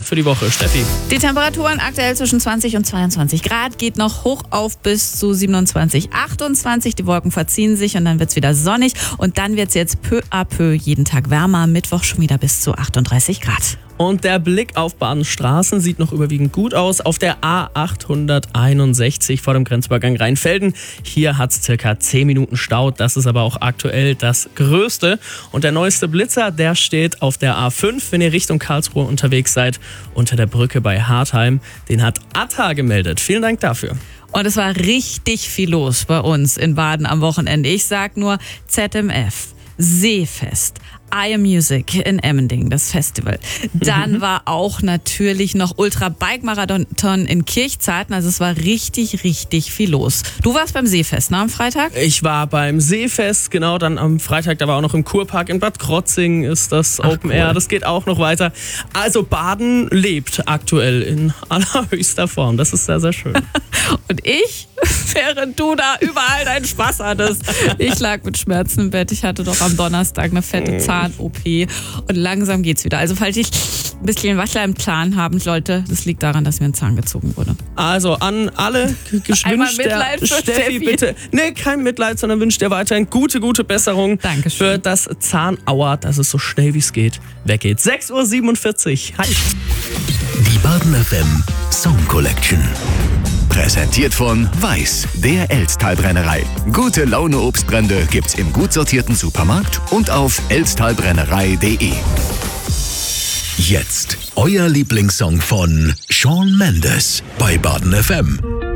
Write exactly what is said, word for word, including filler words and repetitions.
Auftakt für die Woche. Steffi. Die Temperaturen aktuell zwischen zwanzig und zweiundzwanzig Grad, geht noch hoch auf bis zu siebenundzwanzig, achtundzwanzig. Die Wolken verziehen sich und dann wird es wieder sonnig. Und dann wird es jetzt peu à peu jeden Tag wärmer. Mittwoch schon wieder bis zu achtunddreißig Grad. Und der Blick auf Badenstraßen sieht noch überwiegend gut aus. Auf der A achthunderteinundsechzig vor dem Grenzübergang Rheinfelden. Hier hat es circa zehn Minuten Stau. Das ist aber auch aktuell das Größte. Und der neueste Blitzer, der steht auf der A fünf, wenn ihr Richtung Karlsruhe unterwegs seid, unter der Brücke bei Hartheim. Den hat Atta gemeldet. Vielen Dank dafür. Und es war richtig viel los bei uns in Baden am Wochenende. Ich sag nur Z M F, Seefest, I Am Music in Emmendingen, das Festival. Dann war auch natürlich noch Ultra Bike Marathon in Kirchzarten. Also es war richtig, richtig viel los. Du warst beim Seefest, ne, am Freitag? Ich war beim Seefest, genau, dann am Freitag, da war auch noch im Kurpark in Bad Krotzing ist das Ach, Open cool. Air, das geht auch noch weiter. Also Baden lebt aktuell in allerhöchster Form, das ist sehr, sehr schön. Und ich, während du da überall deinen Spaß hattest, ich lag mit Schmerzen im Bett. Ich hatte doch am Donnerstag eine fette Zahn-O P und langsam geht's wieder. Also falls ich ein bisschen Wasser im Zahn haben sollte, das liegt daran, dass mir ein Zahn gezogen wurde. Also an alle gewünscht, Einmal Mitleid der für Steffi, Steffi. bitte. Nee, kein Mitleid, sondern wünscht dir weiterhin gute, gute Besserung. Dankeschön. Für das Zahnauer, dass es so schnell wie es geht weggeht. sechs Uhr siebenundvierzig. Hi. Die Baden F M Song Collection. Präsentiert von Weiß, der Elsttalbrennerei. Gute Laune Obstbrände gibt's im gut sortierten Supermarkt und auf elsttalbrennerei punkt de. Jetzt euer Lieblingssong von Shawn Mendes bei Baden F M.